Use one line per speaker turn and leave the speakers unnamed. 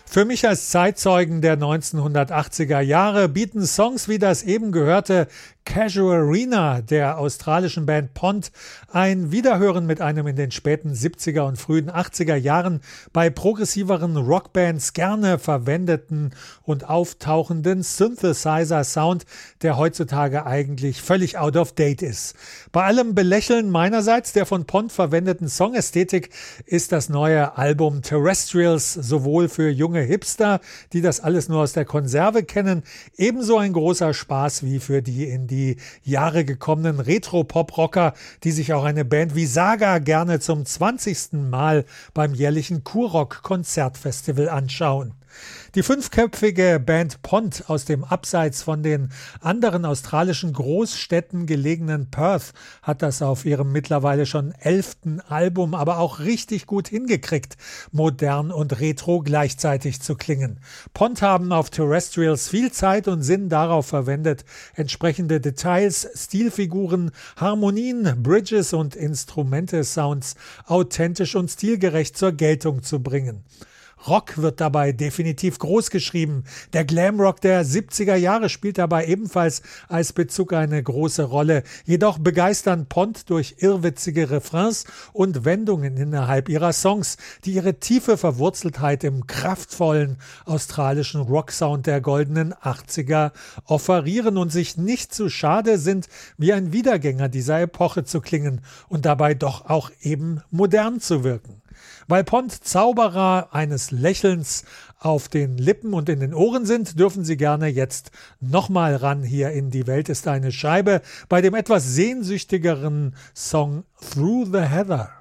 Für mich als Zeitzeugen der 1980er Jahre bieten Songs wie das eben gehörte Casuarina der australischen Band Pond ein Wiederhören mit einem in den späten 70er und frühen 80er Jahren bei progressiveren Rockbands gerne verwendeten und auftauchenden Synthesizer-Sound, der heutzutage eigentlich völlig out of date ist. Bei allem Belächeln meinerseits der von Pond verwendeten Songästhetik ist das neue Album Terrestrials sowohl für junge Hipster, die das alles nur aus der Konserve kennen, ebenso ein großer Spaß wie für die in die Jahre gekommenen Retro-Pop-Rocker, die sich auch eine Band wie Saga gerne zum 20. Mal beim jährlichen Kurrock-Konzertfestival anschauen. Die fünfköpfige Band Pond aus dem abseits von den anderen australischen Großstädten gelegenen Perth hat das auf ihrem mittlerweile schon 11. Album aber auch richtig gut hingekriegt, modern und retro gleichzeitig zu klingen. Pond haben auf Terrestrials viel Zeit und Sinn darauf verwendet, entsprechende Details, Stilfiguren, Harmonien, Bridges und Instrumente-Sounds authentisch und stilgerecht zur Geltung zu bringen. Rock wird dabei definitiv groß geschrieben. Der Glamrock der 70er Jahre spielt dabei ebenfalls als Bezug eine große Rolle. Jedoch begeistern Pond durch irrwitzige Refrains und Wendungen innerhalb ihrer Songs, die ihre tiefe Verwurzeltheit im kraftvollen australischen Rocksound der goldenen 80er offerieren und sich nicht zu schade sind, wie ein Wiedergänger dieser Epoche zu klingen und dabei doch auch eben modern zu wirken. Weil Pond Zauberer eines Lächelns auf den Lippen und in den Ohren sind, dürfen Sie gerne jetzt nochmal ran hier in Die Welt ist eine Scheibe bei dem etwas sehnsüchtigeren Song Through the Heather.